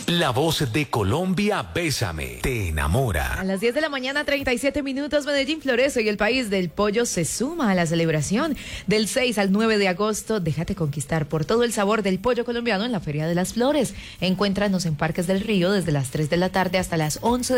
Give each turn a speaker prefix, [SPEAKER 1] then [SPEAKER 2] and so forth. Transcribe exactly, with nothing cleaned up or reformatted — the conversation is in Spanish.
[SPEAKER 1] La voz de Colombia, Bésame, te enamora.
[SPEAKER 2] A las diez de la mañana, treinta y siete minutos, Medellín florece y el país del pollo se suma a la celebración. Del seis al nueve de agosto, déjate conquistar por todo el sabor del pollo colombiano en la Feria de las Flores. Encuéntranos en Parques del Río desde las tres de la tarde hasta las once